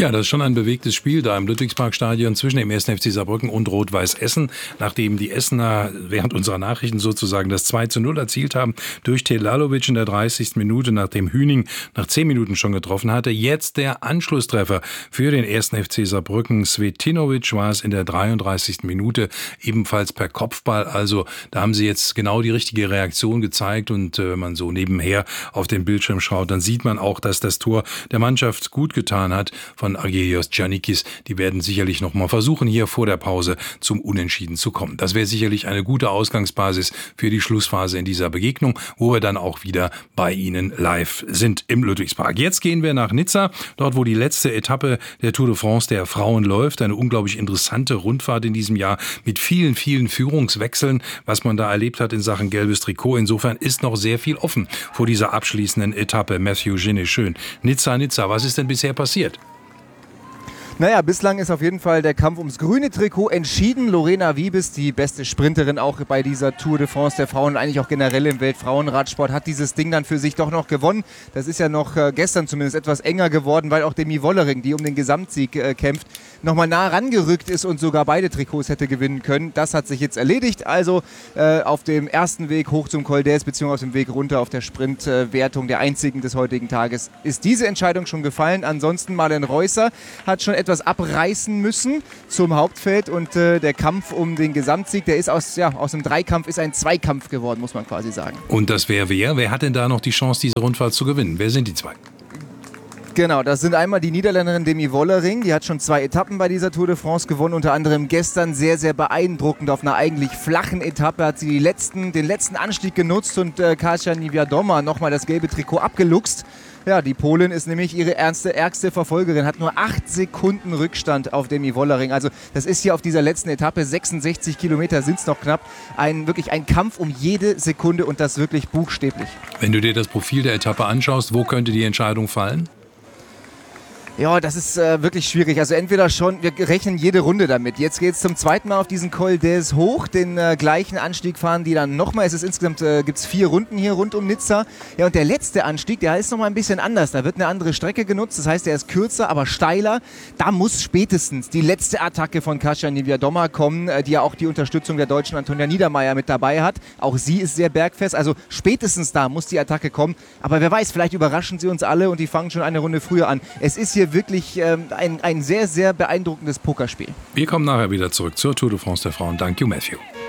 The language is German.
Ja, das ist schon ein bewegtes Spiel da im Ludwigsparkstadion zwischen dem 1. FC Saarbrücken und Rot-Weiß Essen, nachdem die Essener während unserer Nachrichten sozusagen das 2:0 erzielt haben durch Telalovic in der 30. Minute, nachdem Hüning nach 10 Minuten schon getroffen hatte. Jetzt der Anschlusstreffer für den 1. FC Saarbrücken. Svetinovic war es in der 33. Minute, ebenfalls per Kopfball. Also da haben sie jetzt genau die richtige Reaktion gezeigt und wenn man so nebenher auf den Bildschirm schaut, dann sieht man auch, dass das Tor der Mannschaft gut getan hat von Argelios Giannikis. Die werden sicherlich noch mal versuchen, hier vor der Pause zum Unentschieden zu kommen. Das wäre sicherlich eine gute Ausgangsbasis für die Schlussphase in dieser Begegnung, wo wir dann auch wieder bei Ihnen live sind im Ludwigspark. Jetzt gehen wir nach Nizza, dort wo die letzte Etappe der Tour de France der Frauen läuft. Eine unglaublich interessante Rundfahrt in diesem Jahr mit vielen, vielen Führungswechseln, was man da erlebt hat in Sachen gelbes Trikot. Insofern ist noch sehr viel offen vor dieser abschließenden Etappe. Matthew Ginny, schön. Nizza, was ist denn bisher passiert? Naja, bislang ist auf jeden Fall der Kampf ums grüne Trikot entschieden. Lorena Wiebes, die beste Sprinterin auch bei dieser Tour de France der Frauen, eigentlich auch generell im Weltfrauenradsport, hat dieses Ding dann für sich doch noch gewonnen. Das ist ja noch gestern zumindest etwas enger geworden, weil auch Demi Wollering, die um den Gesamtsieg kämpft, nochmal nah rangerückt ist und sogar beide Trikots hätte gewinnen können. Das hat sich jetzt erledigt. Also auf dem ersten Weg hoch zum Col d'Huez bzw. auf dem Weg runter auf der Sprintwertung der einzigen des heutigen Tages ist diese Entscheidung schon gefallen. Ansonsten Marlen Reusser hat schon etwas abreißen müssen zum Hauptfeld und der Kampf um den Gesamtsieg, der ist aus dem Dreikampf ist ein Zweikampf geworden, muss man quasi sagen. Und das wäre wer? Wer hat denn da noch die Chance, diese Rundfahrt zu gewinnen? Wer sind die zwei? Genau, das sind einmal die Niederländerin Demi Wollering, die hat schon 2 Etappen bei dieser Tour de France gewonnen, unter anderem gestern sehr, sehr beeindruckend auf einer eigentlich flachen Etappe hat sie den letzten Anstieg genutzt und Kasia Niewiadoma nochmal das gelbe Trikot abgeluchst. Ja, die Polin ist nämlich ihre ärgste Verfolgerin, hat nur 8 Sekunden Rückstand auf Demi Wollering. Also das ist hier auf dieser letzten Etappe, 66 Kilometer sind es noch knapp, wirklich ein Kampf um jede Sekunde und das wirklich buchstäblich. Wenn du dir das Profil der Etappe anschaust, wo könnte die Entscheidung fallen? Ja, das ist wirklich schwierig. Also entweder schon, wir rechnen jede Runde damit. Jetzt geht es zum zweiten Mal auf diesen Col d'Huez hoch. Den gleichen Anstieg fahren die dann nochmal. Insgesamt gibt es 4 Runden hier rund um Nizza. Ja, und der letzte Anstieg, der ist nochmal ein bisschen anders. Da wird eine andere Strecke genutzt. Das heißt, der ist kürzer, aber steiler. Da muss spätestens die letzte Attacke von Kasia Niewiadoma kommen, die ja auch die Unterstützung der Deutschen Antonia Niedermaier mit dabei hat. Auch sie ist sehr bergfest. Also spätestens da muss die Attacke kommen. Aber wer weiß, vielleicht überraschen sie uns alle und die fangen schon eine Runde früher an. Es ist hier wirklich ein sehr, sehr beeindruckendes Pokerspiel. Wir kommen nachher wieder zurück zur Tour de France der Frauen. Danke, Matthew.